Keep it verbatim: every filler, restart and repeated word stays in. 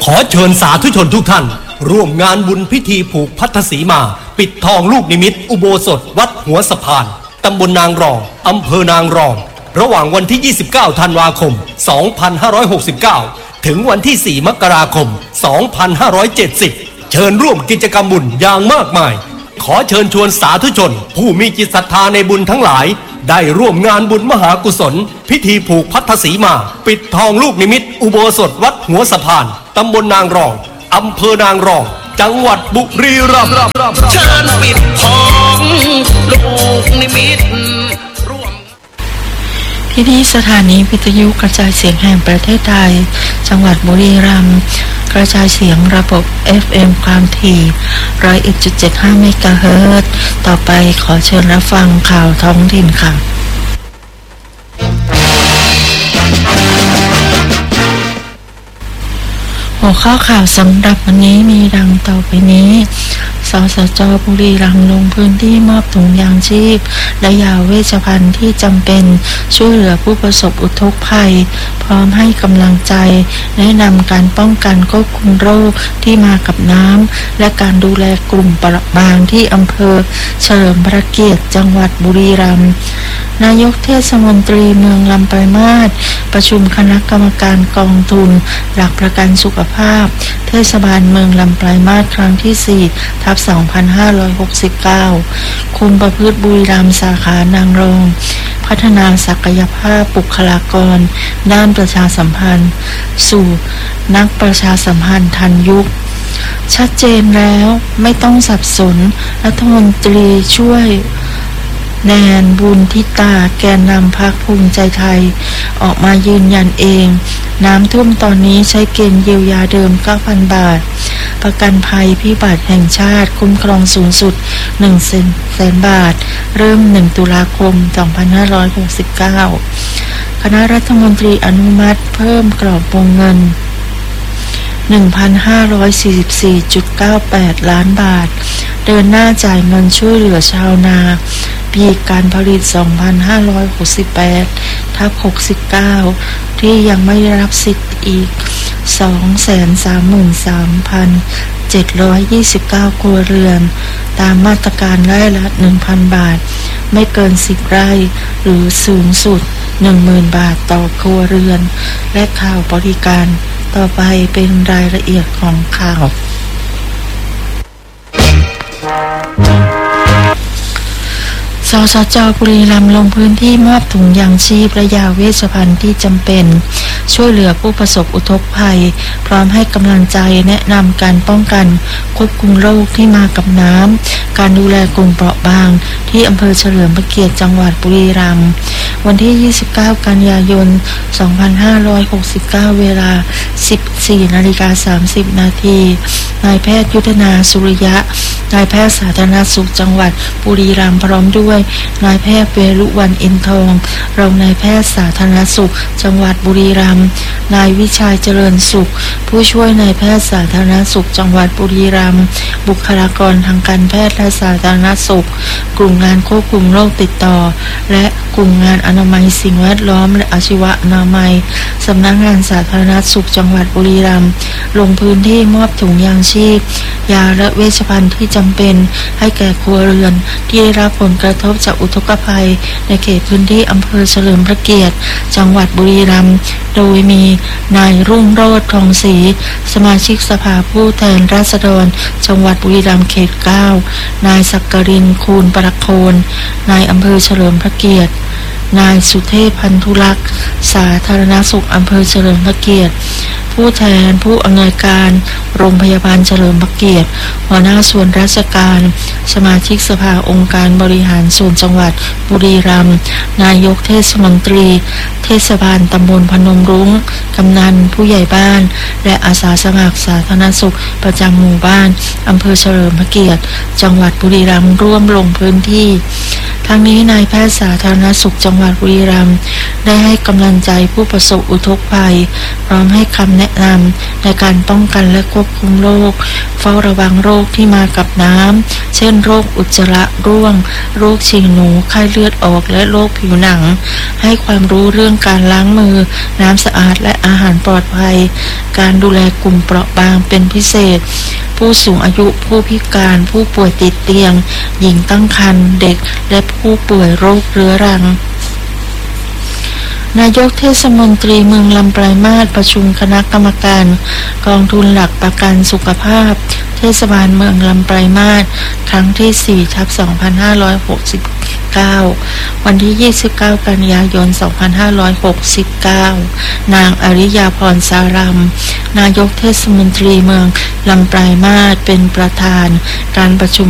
อเชิญสาธุชนทุกท่านร่วมงานบุญพิธีผูกพัทธสีมาปิดทองลูกนิมิตอุโบสถวัดหัวสะพานตำบลนางรองอำเภอนางรองระหว่างวันที่ยี่สิบเก้าธันวาคมสองพันห้าร้อยหกสิบเก้าถึงวันที่สี่มกราคมสองพันห้าร้อยเจ็ดสิบเชิญร่วมกิจกรรมบุญอย่างมากมายขอเชิญชวนสาธุชนผู้มีจิตศรัทธาในบุญทั้งหลายได้ร่วมงานบุญมหากุศลพิธีผูกพัทธสีมาปิดทองลูกนิมิตอุโบสถวัดหัวสะพานตำบลนางรองอำเภอนางรองจังหวัดบุรีรัมย์เชิญปิดทองลูกนิมิตที่นี่สถานีวิทยุกระจายเสียงแห่งประเทศไทยจังหวัดบุรีรัมย์กระจายเสียงระบบ เอฟ เอ็ม ความถี่ หนึ่งร้อยเอ็ดจุดเจ็ดห้า เมกะเฮิรตซ์ ต่อไปขอเชิญรับฟังข่าวท้องถิ่นค่ะหัวข้อข่าวสำหรับวันนี้มีดังต่อไปนี้สสจ.บุรีรัมย์ลงพื้นที่มอบถุงยางชีพและยาเวชภัณฑ์ที่จำเป็นช่วยเหลือผู้ประสบอุทกภัยพร้อมให้กำลังใจแนะนำการป้องกันควบคุมโรคที่มากับน้ำและการดูแลกลุ่มเปราะบางที่อำเภอเฉลิมพระเกียรติจังหวัดบุรีรัมย์นายกเทศมนตรีเมืองลำปลายมาศประชุมคณะกรรมการกองทุนหลักประกันสุขภาพเทศบาลเมืองลำปลายมาศครั้งที่สี่ทับสองพันห้าร้อยหกสิบเก้าคุมประพฤติบุรีรัมย์สาขานางรองพัฒนาศักยภาพบุคลากรด้านประชาสัมพันธ์สู่นักประชาสัมพันธ์ทันยุคชัดเจนแล้วไม่ต้องสับสนรัฐมนตรีช่วยแนนบุญทิตาแกนนำพรรคภูมิใจไทยออกมายืนยันเองน้ำท่วมตอนนี้ใช้เกณฑ์เยียวยาเดิม เก้าพัน บาทประกันภัยพิบัติแห่งชาติคุ้มครองสูงสุด หนึ่งแสน บาทเริ่มหนึ่งตุลาคมสองพันห้าร้อยหกสิบเก้าคณะรัฐมนตรีอนุมัติเพิ่มกรอบวงเงิน หนึ่งพันห้าร้อยสี่สิบสี่จุดเก้าแปด ล้านบาทเดินหน้าจ่ายเงินช่วยเหลือชาวนาปีการผลิต สองพันห้าร้อยหกสิบแปดทับหกสิบเก้า ที่ยังไม่ได้รับสิทธิ์อีก สองแสนสามหมื่นสามพันเจ็ดร้อยยี่สิบเก้า ครัวเรือนตามมาตรการไร่ละ หนึ่งพัน บาทไม่เกินสิบไร่หรือสูงสุด หนึ่งหมื่น บาทต่อครัวเรือนและข่าวบริการต่อไปเป็นรายละเอียดของข่าวสสจ.บุรีรัมย์ลงพื้นที่มอบถุงยางชีพและยาเวชภัณฑ์ที่จำเป็นช่วยเหลือผู้ประสบอุทกภัยพร้อมให้กำลังใจแนะนำการป้องกันควบคุมโรคที่มากับน้ำการดูแลกลุ่มเปราะบางที่อำเภอเฉลิมพระเกียรติจังหวัดบุรีรัมย์วันที่ยี่สิบเก้ากันยายนสองพันห้าร้อยหกสิบเก้าเวลา สิบสี่นาฬิกาสามสิบนาทีนายแพทย์ยุทธนาสุริยะนายแพทย์สาธารณสุขจังหวัดบุรีรัมย์พร้อมด้วยนายแพทย์เวรุวรรณอินทองรองนายแพทย์สาธารณสุขจังหวัดบุรีรัมย์นายวิชัยเจริญสุขผู้ช่วยนายแพทย์สาธารณสุขจังหวัดบุรีรัมย์บุคลากรทางการแพทย์และสาธารณสุขกลุ่มงานควบคุมโรคติดต่อและกลุ่มงานอนามัยสิ่งแวดล้อมและอาชีวะอนามัยสำนักงานสาธารณสุขจังหวัดบุรีรัมย์ลงพื้นที่มอบถุงยางชีพยาและเวชภัณฑ์ที่จำเป็นให้แก่ครัวเรือนที่ได้รับผลกระทบจากอุทกภัยในเขตพื้นที่อำเภอเฉลิมพระเกียรติจังหวัดบุรีรัมย์โดยมีนายรุ่งโรจน์ทองศรีสมาชิกสภาผู้แทนราษฎรจังหวัดบุรีรัมย์เขตเก้านายสักกรินคูลประโคนนายอำเภอเฉลิมพระเกียรตินายสุเทพพันธุลักษณ์สาธารณสุขอำเภอเฉลิมพระเกียรติผู้แทนผู้อำนวยการโรงพยาบาลเฉลิมพระเกียรติหัวหน้าส่วนราชการสมาชิกสภาองค์การบริหารส่วนจังหวัดบุรีรัมย์นายกเทศมนตรีเทศบาลตำบลพนมรุ้งกำนันผู้ใหญ่บ้านและอาสาสมัครสาธารณสุขประจำหมู่บ้านอำเภอเฉลิมพระเกียรติจังหวัดบุรีรัมย์ร่วมลงพื้นที่ทั้งนี้นายแพทย์สาธารณสุขจังหวัดบุรีรัมย์ได้ให้กำลังใจผู้ประสบอุทกภัยพร้อมให้คำแนะนำในการป้องกันและควบคุมโรคเฝ้าระวังโรคที่มากับน้ำเช่นโรคอุจจาระร่วงโรคฉี่หนูไข้เลือดออกและโรคผิวหนังให้ความรู้เรื่องการล้างมือน้ำสะอาดและอาหารปลอดภัยการดูแลกลุ่มเปราะบางเป็นพิเศษผู้สูงอายุผู้พิการผู้ป่วยติดเตียงหญิงตั้งครรภ์เด็กและผู้ป่วยโรคเรื้อรังนายกเทศมนตรีเมืองลำปลายมาศประชุมคณะกรรมการกองทุนหลักประกันสุขภาพเทศบาลเมืองลำปลายมาศครั้งที่ สี่ทับสองพันห้าร้อยหกสิบเก้า วันที่ ยี่สิบเก้า กันยายน สองพันห้าร้อยหกสิบเก้า นางอริยาพรสารัมนายกเทศมนตรีเมืองลำปลายมาศเป็นประธานการประชุม